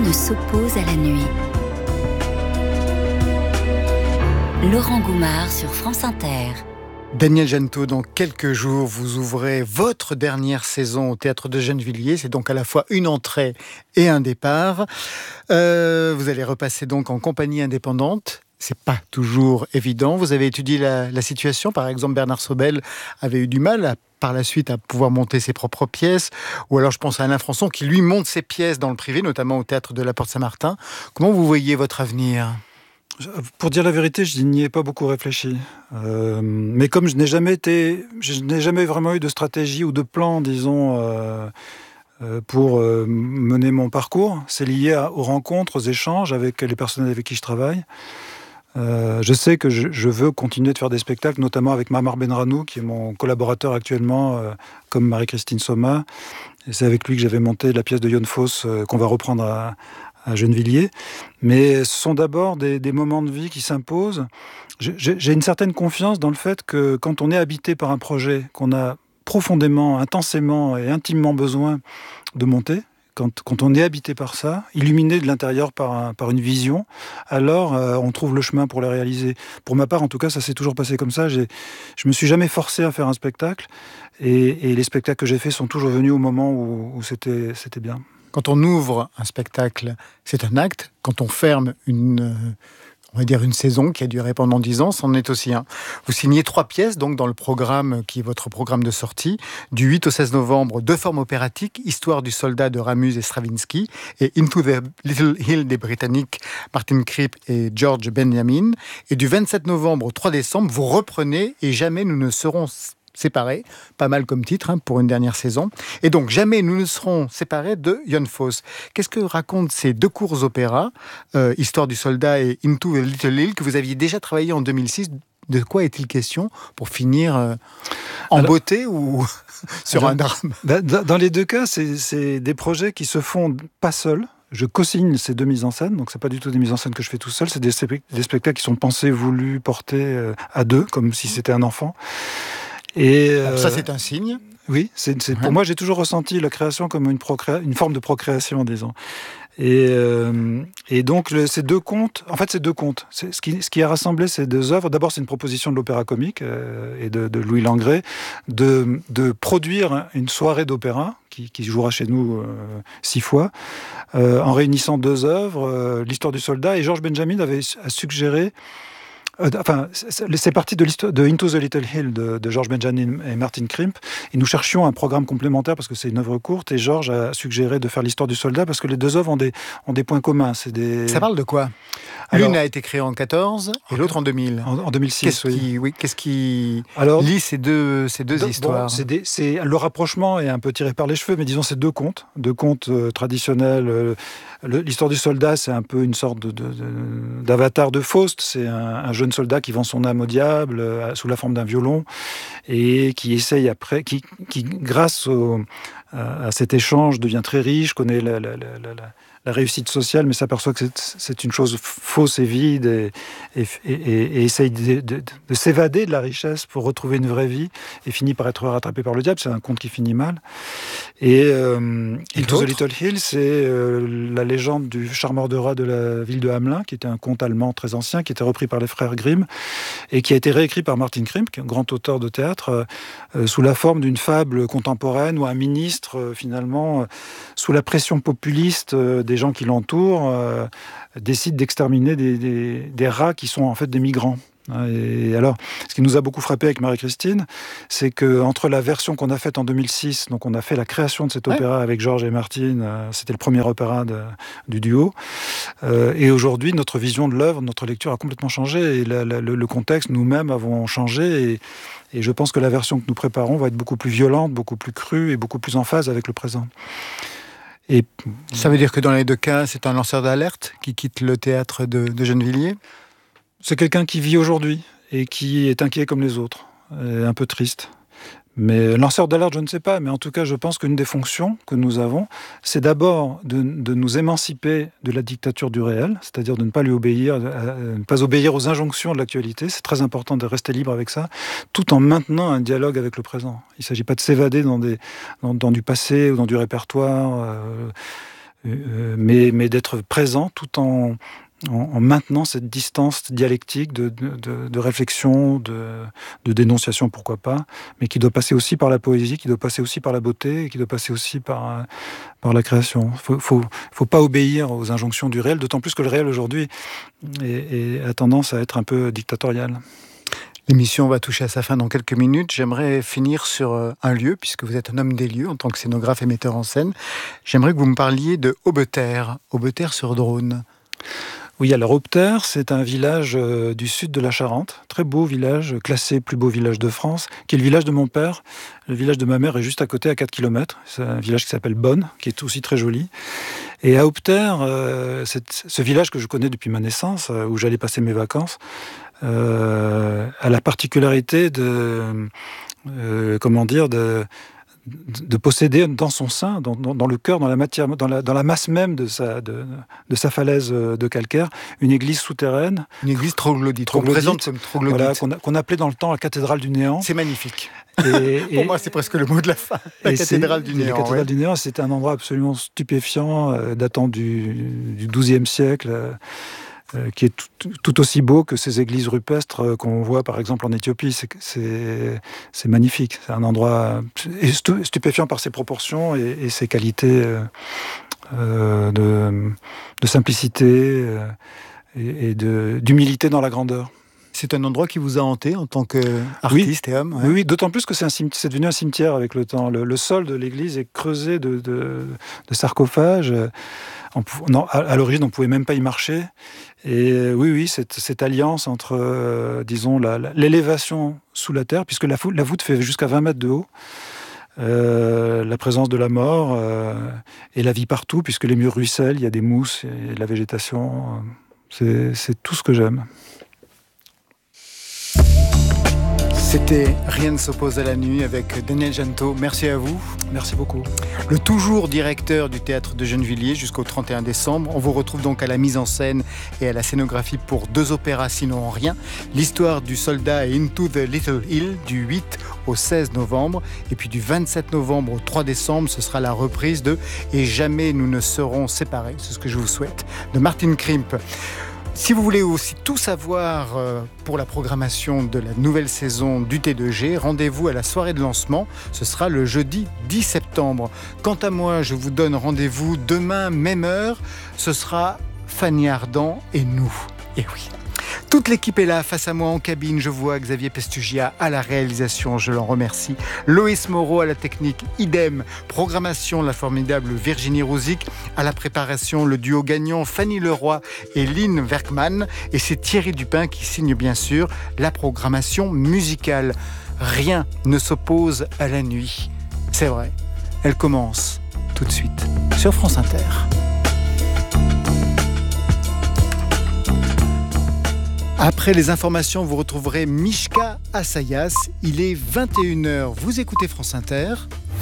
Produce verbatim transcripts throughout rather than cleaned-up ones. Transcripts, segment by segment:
ne s'oppose à la nuit. Laurent Goumard sur France Inter. Daniel Jeannetot, dans quelques jours, vous ouvrez votre dernière saison au Théâtre de Gennevilliers. C'est donc à la fois une entrée et un départ. Euh, vous allez repasser donc en compagnie indépendante. C'est pas toujours évident. Vous avez étudié la, la situation. Par exemple, Bernard Sobel avait eu du mal à, par la suite à pouvoir monter ses propres pièces. Ou alors, je pense à Alain Françon qui, lui, monte ses pièces dans le privé, notamment au Théâtre de la Porte-Saint-Martin. Comment vous voyez votre avenir ? Pour dire la vérité, je n'y ai pas beaucoup réfléchi. Euh, mais comme je n'ai jamais été, je n'ai jamais vraiment eu de stratégie ou de plan, disons, euh, euh, pour euh, mener mon parcours, c'est lié à, aux rencontres, aux échanges avec les personnes avec qui je travaille. Euh, je sais que je, je veux continuer de faire des spectacles, notamment avec Mamar Benranou, qui est mon collaborateur actuellement, euh, comme Marie-Christine Soma. Et c'est avec lui que j'avais monté la pièce de Jon Fosse euh, qu'on va reprendre à, à Gennevilliers. Mais ce sont d'abord des, des moments de vie qui s'imposent. J'ai, j'ai une certaine confiance dans le fait que quand on est habité par un projet qu'on a profondément, intensément et intimement besoin de monter, Quand, quand on est habité par ça, illuminé de l'intérieur par, un, par une vision, alors euh, on trouve le chemin pour la réaliser. Pour ma part, en tout cas, ça s'est toujours passé comme ça. J'ai, je me suis jamais forcé à faire un spectacle, et, et les spectacles que j'ai faits sont toujours venus au moment où, où c'était, c'était bien. Quand on ouvre un spectacle, c'est un acte. Quand on ferme une... on va dire une saison qui a duré pendant dix ans, c'en est aussi un. Vous signez trois pièces donc dans le programme qui est votre programme de sortie, du huit au seize novembre, deux formes opératiques, Histoire du soldat de Ramuz et Stravinsky et Into the Little Hill des Britanniques Martin Kripp et George Benjamin. Et du vingt-sept novembre au trois décembre, vous reprenez Et jamais nous ne serons séparés, pas mal comme titre hein, pour une dernière saison. Et donc, Jamais nous ne serons séparés de Jon Fosse. Qu'est-ce que racontent ces deux courts opéras, euh, Histoire du soldat et Into the Little Hill, que vous aviez déjà travaillé en deux mille six? De quoi est-il question pour finir euh, en alors, beauté ou sur alors, un drame? Dans les deux cas, c'est, c'est des projets qui se font pas seuls. Je co-signe ces deux mises en scène, donc c'est pas du tout des mises en scène que je fais tout seul, c'est des, des spectacles qui sont pensés, voulus, portés euh, à deux, comme si c'était un enfant. Et euh, ça, c'est un signe. Oui, c'est, c'est, ouais. Pour moi, j'ai toujours ressenti la création comme une, procré... une forme de procréation, disons. Et, euh, et donc, le, ces deux contes, en fait, ces deux contes, c'est, ce, qui, ce qui a rassemblé ces deux œuvres, d'abord, c'est une proposition de l'opéra comique euh, et de, de Louis Langrée de, de produire une soirée d'opéra qui, qui jouera chez nous euh, six fois, euh, en réunissant deux œuvres, euh, l'Histoire du soldat, et George Benjamin avait a suggéré. Euh, enfin, c'est, c'est parti de, de Into the Little Hill de, de George Benjamin et Martin Kripp. Et nous cherchions un programme complémentaire parce que c'est une œuvre courte. Et George a suggéré de faire l'Histoire du soldat parce que les deux œuvres ont des, ont des points communs. C'est des... Ça parle de quoi? Alors, l'une a été créée en quatorze et l'autre en deux mille. En, en deux mille six, qu'est-ce oui. Qui, oui. Qu'est-ce qui Alors, lie ces deux, ces deux histoires? Bon, c'est, des, c'est le rapprochement est un peu tiré par les cheveux, mais disons c'est deux contes, deux contes euh, traditionnels. Euh, le, l'Histoire du soldat, c'est un peu une sorte de, de, de, d'avatar de Faust. C'est un, un jeune soldat qui vend son âme au diable euh, sous la forme d'un violon et qui essaye après, qui, qui grâce au, à, à cet échange devient très riche, connaît la, la, la, la, la la réussite sociale, mais s'aperçoit que c'est, c'est une chose fausse et vide et, et, et, et essaye de, de, de s'évader de la richesse pour retrouver une vraie vie et finit par être rattrapé par le diable. C'est un conte qui finit mal. Et euh, Into the Little Hill, c'est euh, la légende du charmeur de rats de la ville de Hamelin, qui était un conte allemand très ancien, qui était repris par les frères Grimm et qui a été réécrit par Martin Kripp, qui est un grand auteur de théâtre, euh, sous la forme d'une fable contemporaine où un ministre, euh, finalement, euh, sous la pression populiste euh, des gens qui l'entourent, euh, décident d'exterminer des, des, des rats qui sont en fait des migrants. Et alors, ce qui nous a beaucoup frappé avec Marie-Christine, c'est qu'entre la version qu'on a faite en deux mille six, donc on a fait la création de cet ouais. opéra avec Georges et Martine, euh, c'était le premier opéra de, du duo, euh, et aujourd'hui, notre vision de l'œuvre, notre lecture a complètement changé, et la, la, le, le contexte, nous-mêmes avons changé, et, et je pense que la version que nous préparons va être beaucoup plus violente, beaucoup plus crue, et beaucoup plus en phase avec le présent. Et ça veut dire que dans les deux cas, c'est un lanceur d'alerte qui quitte le théâtre de, de Gennevilliers? C'est quelqu'un qui vit aujourd'hui et qui est inquiet comme les autres, et un peu triste. Mais lanceur d'alerte, je ne sais pas, mais en tout cas, je pense qu'une des fonctions que nous avons, c'est d'abord de, de nous émanciper de la dictature du réel, c'est-à-dire de ne pas lui obéir, de ne pas obéir aux injonctions de l'actualité. C'est très important de rester libre avec ça, tout en maintenant un dialogue avec le présent. Il ne s'agit pas de s'évader dans, des, dans, dans du passé ou dans du répertoire. Euh, euh, mais, mais d'être présent tout en, en, en maintenant cette distance dialectique de, de, de, de réflexion, de, de dénonciation, pourquoi pas, mais qui doit passer aussi par la poésie, qui doit passer aussi par la beauté, et qui doit passer aussi par, par la création. Il faut, faut, faut pas obéir aux injonctions du réel, d'autant plus que le réel aujourd'hui est, est, a tendance à être un peu dictatorial. L'émission va toucher à sa fin dans quelques minutes. J'aimerais finir sur un lieu, puisque vous êtes un homme des lieux en tant que scénographe et metteur en scène. J'aimerais que vous me parliez de Aubeterre, Aubeterre-sur-Dronne. Oui, alors Aubeterre, c'est un village euh, du sud de la Charente, très beau village, classé plus beau village de France, qui est le village de mon père. Le village de ma mère est juste à côté, à quatre kilomètres. C'est un village qui s'appelle Bonne, qui est aussi très joli. Et à Aubeterre, euh, c'est ce village que je connais depuis ma naissance, euh, où j'allais passer mes vacances, euh, a la particularité de, euh, comment dire, de... de posséder dans son sein, dans, dans, dans le cœur, dans la matière, dans la, dans la masse même de sa, de, de sa falaise de calcaire, une église souterraine. Une église troglodyte, troglodyte, présente comme troglodyte. Voilà, qu'on, a, qu'on appelait dans le temps la cathédrale du néant. C'est magnifique. Et, Pour et, moi, c'est presque le mot de la fin. La cathédrale du néant. La cathédrale ouais. du néant, c'était un endroit absolument stupéfiant, euh, datant du, du douzième siècle. Euh, Euh, qui est tout, tout aussi beau que ces églises rupestres euh, qu'on voit par exemple en Éthiopie. C'est, c'est, c'est magnifique. C'est un endroit stu, stupéfiant par ses proportions et, et ses qualités euh, euh, de, de simplicité euh, et, et de, d'humilité dans la grandeur. C'est un endroit qui vous a hanté en tant qu'artiste oui. et homme. Ouais. Oui, oui, d'autant plus que c'est, un cimetière, c'est devenu un cimetière avec le temps. Le, le sol de l'église est creusé de, de, de sarcophages. On, non, à, à l'origine, on ne pouvait même pas y marcher. Et euh, oui, oui, cette, cette alliance entre, euh, disons, la, la, l'élévation sous la terre, puisque la, fou- la voûte fait jusqu'à vingt mètres de haut, euh, la présence de la mort euh, et la vie partout, puisque les murs ruissellent, il y a des mousses et de la végétation. C'est, c'est tout ce que j'aime. C'était Rien ne s'oppose à la nuit avec Daniel Jeantot. Merci à vous. Merci beaucoup. Le toujours directeur du Théâtre de Gennevilliers jusqu'au trente et un décembre. On vous retrouve donc à la mise en scène et à la scénographie pour deux opéras sinon rien. L'histoire du soldat et Into the Little Hill du huit au seize novembre. Et puis du vingt-sept novembre au trois décembre, ce sera la reprise de Et jamais nous ne serons séparés. C'est ce que je vous souhaite. De Martin Krimp. Si vous voulez aussi tout savoir pour la programmation de la nouvelle saison du T deux G, rendez-vous à la soirée de lancement. Ce sera le jeudi dix septembre. Quant à moi, je vous donne rendez-vous demain, même heure. Ce sera Fanny Ardant et nous. Et oui. Toute l'équipe est là, face à moi en cabine. Je vois Xavier Pestugia à la réalisation, je l'en remercie. Loïs Moreau à la technique, idem. Programmation, la formidable Virginie Rouzic. À la préparation, le duo gagnant Fanny Leroy et Lynn Werkman. Et c'est Thierry Dupin qui signe bien sûr la programmation musicale. Rien ne s'oppose à la nuit. C'est vrai, elle commence tout de suite sur France Inter. Après les informations, vous retrouverez Mishka Assayas. Il est vingt et une heures. Vous écoutez France Inter.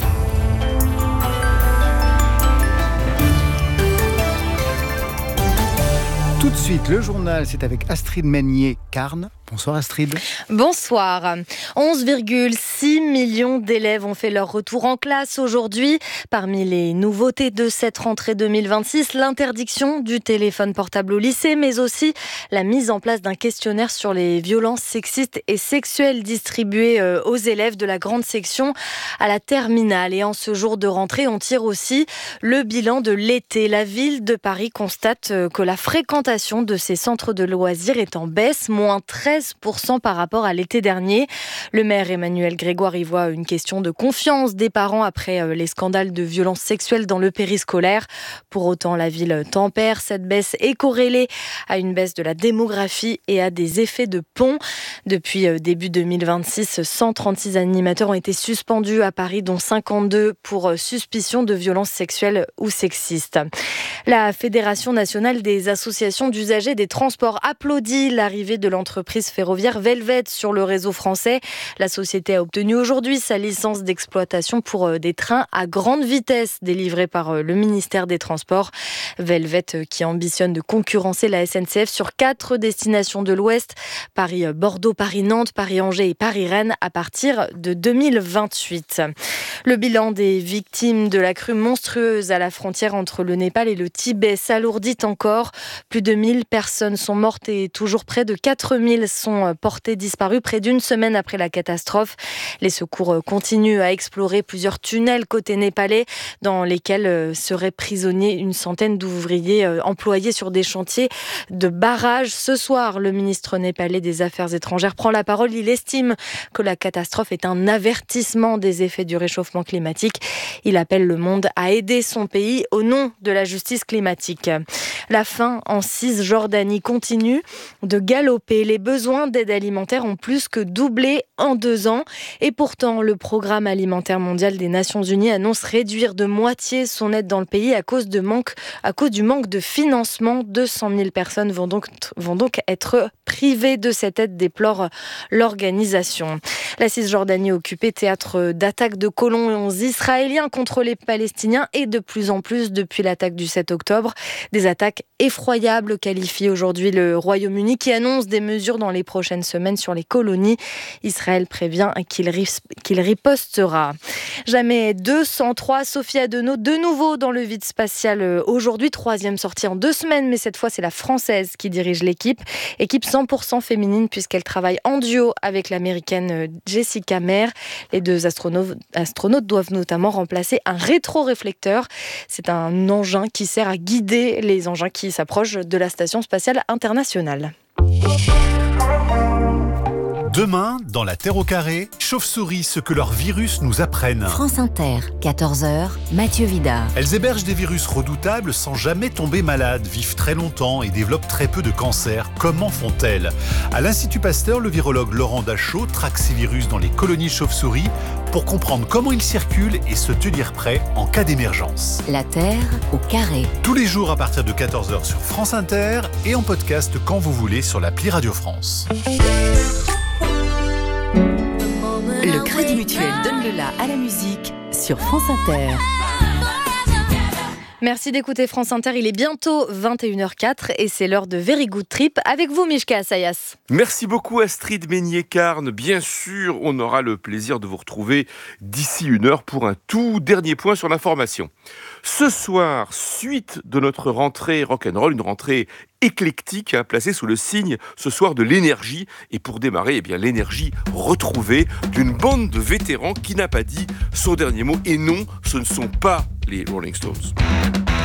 Tout de suite, le journal, c'est avec Astrid Meignier-Carne. Bonsoir Astrid. Bonsoir. onze virgule six millions d'élèves ont fait leur retour en classe aujourd'hui. Parmi les nouveautés de cette rentrée deux mille vingt-six, l'interdiction du téléphone portable au lycée, mais aussi la mise en place d'un questionnaire sur les violences sexistes et sexuelles distribuées aux élèves de la grande section à la terminale. Et en ce jour de rentrée, on tire aussi le bilan de l'été. La ville de Paris constate que la fréquentation de ces centres de loisirs est en baisse, moins treize pour cent par rapport à l'été dernier. Le maire Emmanuel Grégoire y voit une question de confiance des parents après les scandales de violences sexuelles dans le périscolaire. Pour autant, la ville tempère. Cette baisse est corrélée à une baisse de la démographie et à des effets de pont. Depuis début deux mille vingt-six, cent trente-six animateurs ont été suspendus à Paris, dont cinquante-deux pour suspicion de violences sexuelles ou sexistes. La Fédération nationale des associations d'usagers des transports applaudit l'arrivée de l'entreprise l'entreprise ferroviaire Velvet sur le réseau français. La société a obtenu aujourd'hui sa licence d'exploitation pour des trains à grande vitesse délivrés par le ministère des Transports. Velvet qui ambitionne de concurrencer la S N C F sur quatre destinations de l'Ouest, Paris-Bordeaux, Paris-Nantes, Paris-Angers et Paris-Rennes à partir de deux mille vingt-huit. Le bilan des victimes de la crue monstrueuse à la frontière entre le Népal et le Tibet s'alourdit encore. Plus de mille personnes sont mortes et toujours près de quatre mille sont portées disparues près d'une semaine après la catastrophe. Les secours continuent à explorer plusieurs tunnels côté népalais dans lesquels seraient prisonniers une centaine d'ouvriers employés sur des chantiers de barrages. Ce soir, le ministre népalais des Affaires étrangères prend la parole. Il estime que la catastrophe est un avertissement des effets du réchauffement climatique. Il appelle le monde à aider son pays au nom de la justice climatique. La faim en Cisjordanie continue de galoper. Les besoins d'aide alimentaire ont plus que doublé en deux ans. Et pourtant, le Programme alimentaire mondial des Nations Unies annonce réduire de moitié son aide dans le pays à cause, de manque, à cause du manque de financement. deux cent mille personnes vont donc, vont donc être privées de cette aide, déplore l'organisation. La Cisjordanie occupée théâtre d'attaques de colons israéliens contre les Palestiniens et de plus en plus depuis l'attaque du sept octobre. Des attaques effroyables qualifie aujourd'hui le Royaume-Uni qui annonce des mesures dans les prochaines semaines sur les colonies. Israël prévient qu'il, ris- qu'il ripostera. Jamais deux cent trois, Sophie Adenau de nouveau dans le vide spatial aujourd'hui. Troisième sortie en deux semaines, mais cette fois c'est la Française qui dirige l'équipe. Équipe cent pour cent féminine puisqu'elle travaille en duo avec l'américaine Jessica Meir. Les deux astronautes, astronautes doivent notamment remplacer un rétroréflecteur. C'est un engin qui sert à guider les engins qui s'approchent de la Station spatiale internationale. Demain, dans la Terre au carré, chauves-souris, ce que leurs virus nous apprennent. France Inter, quatorze heures, Mathieu Vidard. Elles hébergent des virus redoutables sans jamais tomber malades, vivent très longtemps et développent très peu de cancer. Comment font-elles ? À l'Institut Pasteur, le virologue Laurent Dachau traque ces virus dans les colonies chauves-souris pour comprendre comment ils circulent et se tenir prêts en cas d'émergence. La Terre au carré. Tous les jours à partir de quatorze heures sur France Inter et en podcast quand vous voulez sur l'appli Radio France. Le Crédit Mutuel donne le la à la musique sur France Inter. Merci d'écouter France Inter, il est bientôt vingt et une heures quatre et c'est l'heure de Very Good Trip avec vous Mishka Assayas. Merci beaucoup Astrid Meignier-Carne. Bien sûr, on aura le plaisir de vous retrouver d'ici une heure pour un tout dernier point sur l'information. Ce soir, suite de notre rentrée rock'n'roll, une rentrée éclectique, hein, placée sous le signe ce soir de l'énergie. Et pour démarrer, eh bien, l'énergie retrouvée d'une bande de vétérans qui n'a pas dit son dernier mot. Et non, ce ne sont pas les Rolling Stones.